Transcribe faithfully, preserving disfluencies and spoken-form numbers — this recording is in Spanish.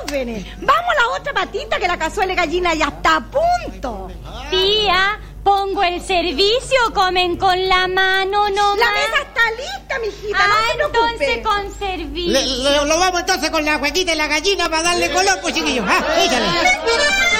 jóvenes. Vamos a la otra patita que la cazuela de gallina ya está a punto. Tía, pongo el servicio, comen con la mano nomás. La mesa está lista, mijita, Ah, no se preocupe. entonces con servicio. Le- le- lo vamos entonces con la huequita y la gallina para darle color, pues chiquillos. Ah, échale.